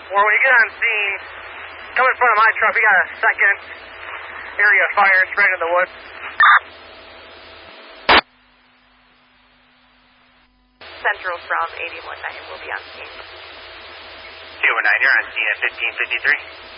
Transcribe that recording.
Or when you get on scene, come in front of my truck. We got a second area of fire spread in the woods. Central from 81.9 will be on scene. 219, you're on scene at 1553.